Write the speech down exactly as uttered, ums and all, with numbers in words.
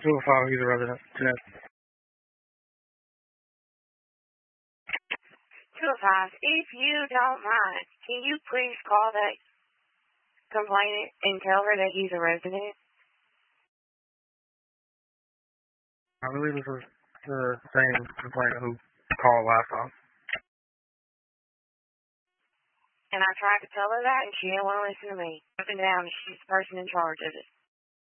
two oh five, he's a resident. Jeanette. two oh five, if you don't mind, can you please call that complainant and tell her that he's a resident? I believe this was the same complainant who called last time. And I tried to tell her that, and she didn't want to listen to me. Up and down, she's the person in charge of it.